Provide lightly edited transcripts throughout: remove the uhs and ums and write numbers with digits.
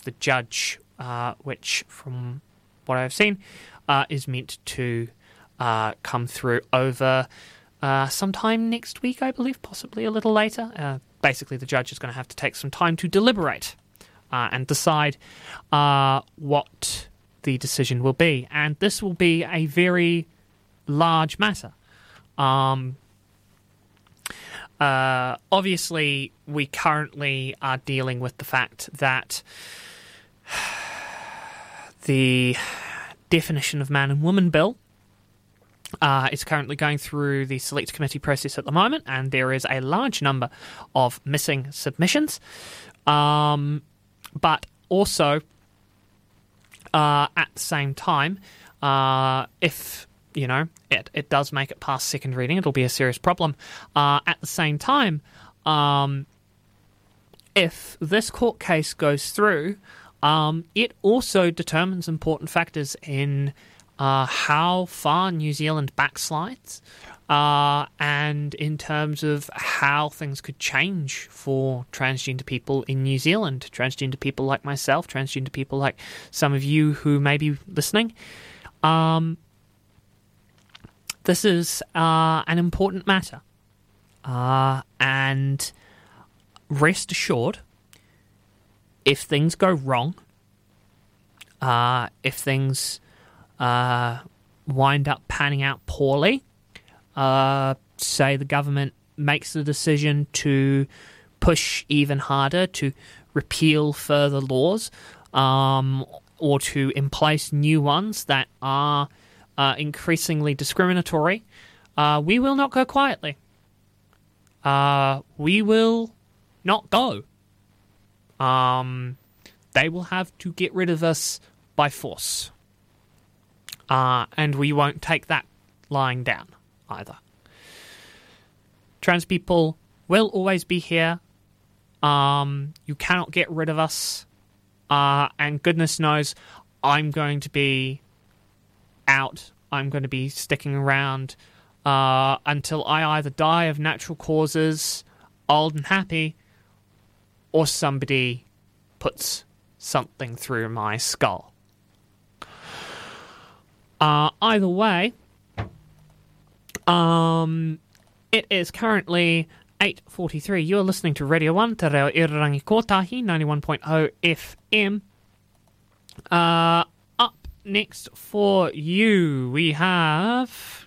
of the judge, which, from what I've seen, is meant to come through over sometime next week, I believe, possibly a little later. Basically, the judge is going to have to take some time to deliberate and decide what the decision will be. And this will be a very large matter. Obviously, we currently are dealing with the fact that the definition of man and woman bill is currently going through the select committee process at the moment, and there is a large number of missing submissions. But also, at the same time, if it does make it past second reading, it'll be a serious problem. At the same time, if this court case goes through, it also determines important factors in how far New Zealand backslides, and in terms of how things could change for transgender people in New Zealand, transgender people like myself, transgender people like some of you who may be listening. This is an important matter, and rest assured, if things go wrong, if things wind up panning out poorly, say the government makes the decision to push even harder to repeal further laws, or to in place new ones that are increasingly discriminatory, we will not go quietly. We will not go. They will have to get rid of us by force. And we won't take that lying down either. Trans people will always be here. You cannot get rid of us. And goodness knows, I'm going to be out. I'm going to be sticking around until I either die of natural causes, old and happy, or somebody puts something through my skull. Either way, it is currently 8:43. You're listening to Radio 1, Te Reo Irirangi Kotahi, 91.0 FM. Up next for you, we have...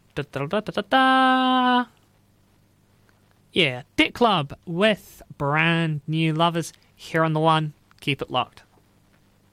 Yeah, Dick Club with Brand New Lovers here on the One. Keep it locked.